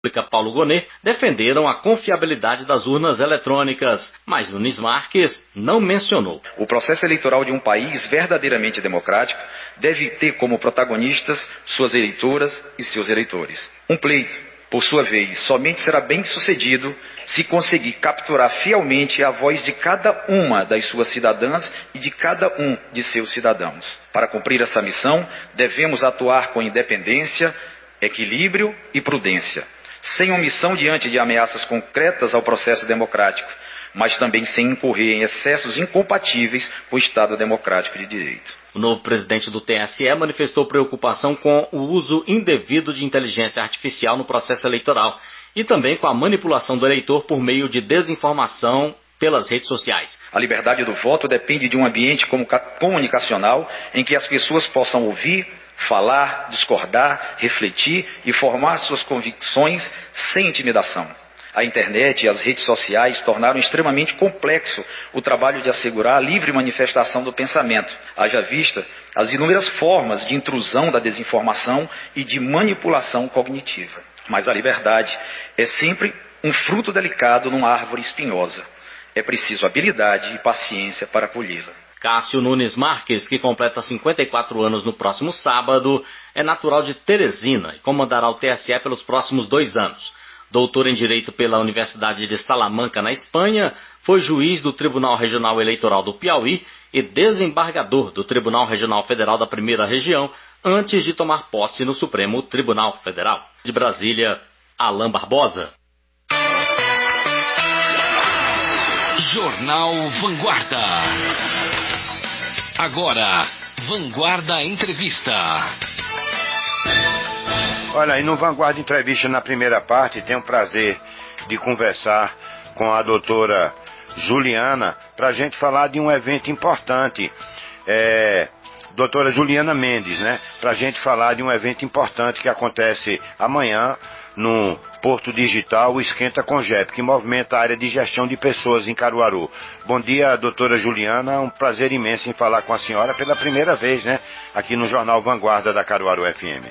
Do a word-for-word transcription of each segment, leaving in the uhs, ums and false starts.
Paulo Gonet defenderam a confiabilidade das urnas eletrônicas, mas Nunes Marques não mencionou. O processo eleitoral de um país verdadeiramente democrático deve ter como protagonistas suas eleitoras e seus eleitores. Um pleito, por sua vez, somente será bem sucedido se conseguir capturar fielmente a voz de cada uma das suas cidadãs e de cada um de seus cidadãos. Para cumprir essa missão, devemos atuar com independência, equilíbrio e prudência, sem omissão diante de ameaças concretas ao processo democrático, mas também sem incorrer em excessos incompatíveis com o Estado democrático de direito. O novo presidente do T S E manifestou preocupação com o uso indevido de inteligência artificial no processo eleitoral e também com a manipulação do eleitor por meio de desinformação pelas redes sociais. A liberdade do voto depende de um ambiente comunicacional em que as pessoas possam ouvir, falar, discordar, refletir e formar suas convicções sem intimidação. A internet e as redes sociais tornaram extremamente complexo o trabalho de assegurar a livre manifestação do pensamento, haja vista as inúmeras formas de intrusão da desinformação e de manipulação cognitiva. Mas a liberdade é sempre um fruto delicado numa árvore espinhosa. É preciso habilidade e paciência para colhê-la. Cássio Nunes Marques, que completa cinquenta e quatro anos no próximo sábado, é natural de Teresina e comandará o T S E pelos próximos dois anos. Doutor em Direito pela Universidade de Salamanca, na Espanha, foi juiz do Tribunal Regional Eleitoral do Piauí e desembargador do Tribunal Regional Federal da Primeira Região, antes de tomar posse no Supremo Tribunal Federal. De Brasília, Alain Barbosa. Jornal Vanguarda. Agora, Vanguarda Entrevista. Olha, e no Vanguarda Entrevista, na primeira parte, tenho o prazer de conversar com a doutora Juliana para a gente falar de um evento importante. É, doutora Juliana Mendes, né? Para a gente falar de um evento importante que acontece amanhã no Porto Digital, o Esquenta Congep, que movimenta a área de gestão de pessoas em Caruaru. Bom dia, doutora Juliana, um prazer imenso em falar com a senhora pela primeira vez, né, aqui no Jornal Vanguarda da Caruaru F M.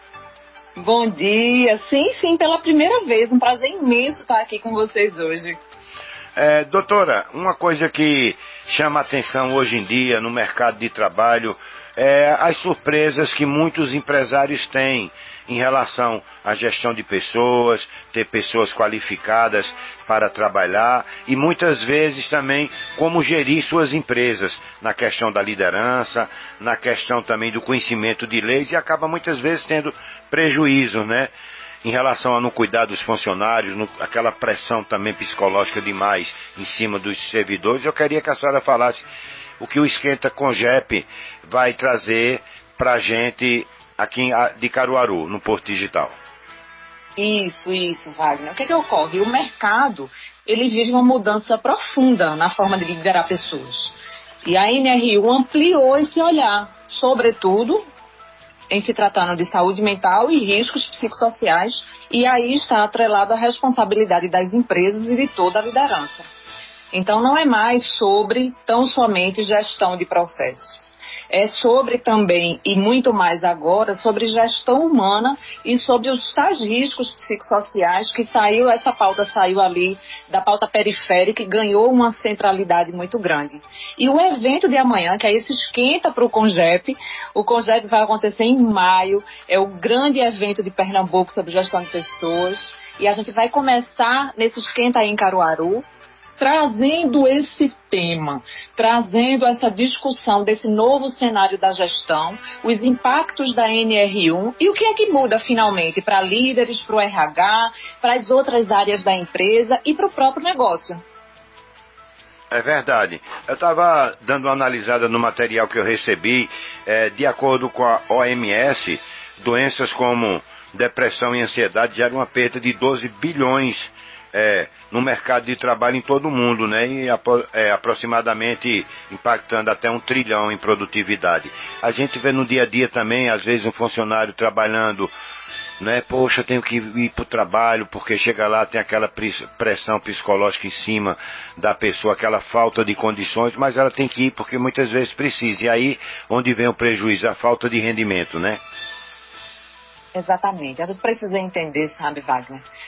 Bom dia, sim, sim, pela primeira vez, um prazer imenso estar aqui com vocês hoje. É, doutora, uma coisa que chama a atenção hoje em dia no mercado de trabalho é as surpresas que muitos empresários têm em relação à gestão de pessoas, ter pessoas qualificadas para trabalhar e muitas vezes também como gerir suas empresas na questão da liderança, na questão também do conhecimento de leis e acaba muitas vezes tendo prejuízos, né? Em relação a não cuidar dos funcionários, no, aquela pressão também psicológica demais em cima dos servidores. Eu queria que a senhora falasse o que o Esquenta Congep vai trazer para a gente aqui de Caruaru, no Porto Digital. Isso, isso, Wagner. O que é que ocorre? O mercado, ele vive uma mudança profunda na forma de liderar pessoas. E a N R U ampliou esse olhar, sobretudo em se tratando de saúde mental e riscos psicossociais, e aí está atrelado a responsabilidade das empresas e de toda a liderança. Então não é mais sobre tão somente gestão de processos. É sobre também, e muito mais agora, sobre gestão humana e sobre os tais riscos psicossociais que saiu, essa pauta saiu ali da pauta periférica e ganhou uma centralidade muito grande. E o evento de amanhã, que é esse esquenta para o Congep, o Congep vai acontecer em maio, é o grande evento de Pernambuco sobre gestão de pessoas, e a gente vai começar nesse esquenta aí em Caruaru, trazendo esse tema, trazendo essa discussão desse novo cenário da gestão, os impactos da N R um e o que é que muda finalmente para líderes, para o R H, para as outras áreas da empresa e para o próprio negócio. É verdade. Eu estava dando uma analisada no material que eu recebi, é, de acordo com a O M S, doenças como depressão e ansiedade geram uma perda de doze bilhões É, no mercado de trabalho em todo o mundo, né? E é, aproximadamente impactando até um trilhão em produtividade. A gente vê no dia a dia também, às vezes, um funcionário trabalhando, né? Poxa, tenho que ir para o trabalho, porque chega lá, tem aquela pressão psicológica em cima da pessoa, aquela falta de condições, mas ela tem que ir porque muitas vezes precisa. E aí, onde vem o prejuízo? A falta de rendimento, né? Exatamente. A gente precisa entender, sabe, Wagner,